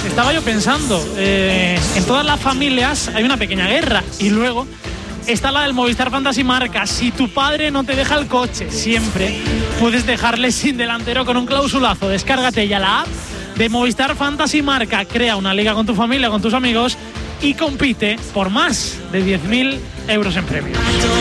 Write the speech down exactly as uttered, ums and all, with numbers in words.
estaba yo pensando, eh, en todas las familias hay una pequeña guerra y luego está la del Movistar Fantasy Marca. Si tu padre no te deja el coche, siempre puedes dejarle sin delantero con un clausulazo. Descárgate ya la app de Movistar Fantasy Marca. Crea una liga con tu familia, con tus amigos y compite por más de diez mil euros en premios.